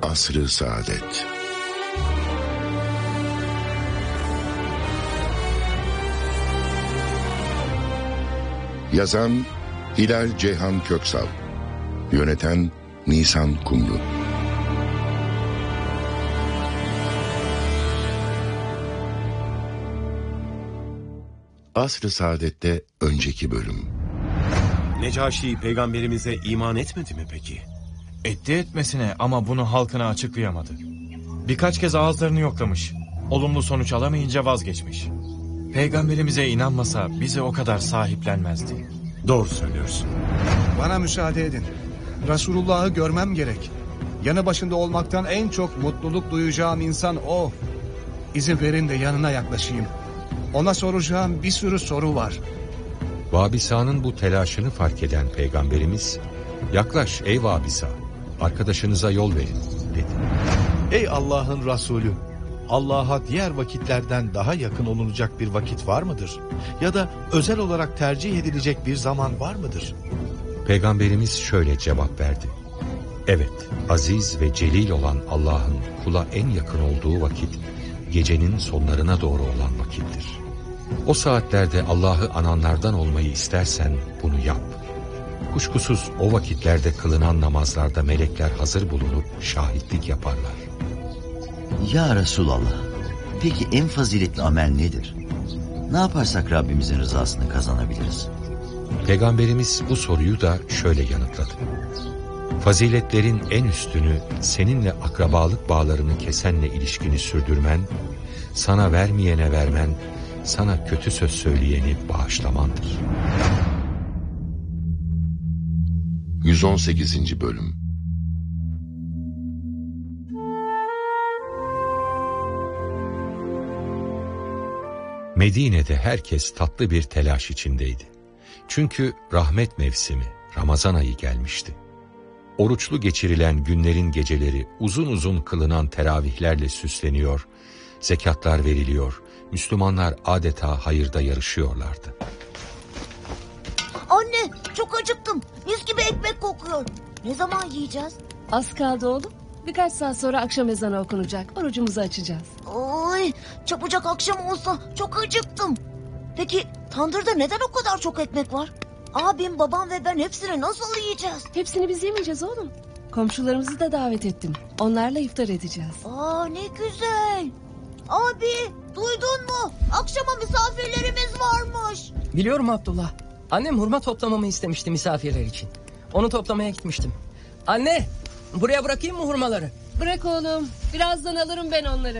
Asr-ı Saadet. Yazan Hilal Ceyhan Köksal, yöneten Nisan Kumru. Asr-ı Saadet'te önceki bölüm. Necaşi peygamberimize iman etmedi mi peki? Etti etmesine ama bunu halkına açıklayamadı. Birkaç kez ağızlarını yoklamış. Olumlu sonuç alamayınca vazgeçmiş. Peygamberimize inanmasa bizi o kadar sahiplenmezdi. Doğru söylüyorsun. Bana müsaade edin. Resulullah'ı görmem gerek. Yanı başında olmaktan en çok mutluluk duyacağım insan o. İzin verin de yanına yaklaşayım. Ona soracağım bir sürü soru var. Vabisa'nın bu telaşını fark eden Peygamberimiz, "Yaklaş ey Vabisa, arkadaşınıza yol verin," dedi. Ey Allah'ın Resulü, Allah'a diğer vakitlerden daha yakın olunacak bir vakit var mıdır? Ya da özel olarak tercih edilecek bir zaman var mıdır? Peygamberimiz şöyle cevap verdi: "Evet, aziz ve celil olan Allah'ın kula en yakın olduğu vakit, gecenin sonlarına doğru olan vakittir. O saatlerde Allah'ı ananlardan olmayı istersen bunu yap. Kuşkusuz o vakitlerde kılınan namazlarda melekler hazır bulunup şahitlik yaparlar." Ya Resulallah, peki en faziletli amel nedir? Ne yaparsak Rabbimizin rızasını kazanabiliriz? Peygamberimiz bu soruyu da şöyle yanıtladı: "Faziletlerin en üstünü seninle akrabalık bağlarını kesenle ilişkini sürdürmen, sana vermeyene vermen, sana kötü söz söyleyeni bağışlamandır." 118. Bölüm. Medine'de herkes tatlı bir telaş içindeydi. Çünkü rahmet mevsimi, Ramazan ayı gelmişti. Oruçlu geçirilen günlerin geceleri uzun uzun kılınan teravihlerle süsleniyor, zekatlar veriliyor, Müslümanlar adeta hayırda yarışıyorlardı. Anne, çok acıktım. Mis gibi ekmek kokuyor. Ne zaman yiyeceğiz? Az kaldı oğlum. Birkaç saat sonra akşam ezanı okunacak. Orucumuzu açacağız. Oy, çabucak akşam olsa çok acıktım. Peki tandırda neden o kadar çok ekmek var? Abim, babam ve ben hepsini nasıl yiyeceğiz? Hepsini biz yemeyeceğiz oğlum. Komşularımızı da davet ettim. Onlarla iftar edeceğiz. Aa, ne güzel. Abi, duydun mu? Akşama misafirlerimiz varmış. Biliyorum Abdullah. Annem hurma toplamamı istemişti misafirler için. Onu toplamaya gitmiştim. Anne, buraya bırakayım mı hurmaları? Bırak oğlum. Birazdan alırım ben onları.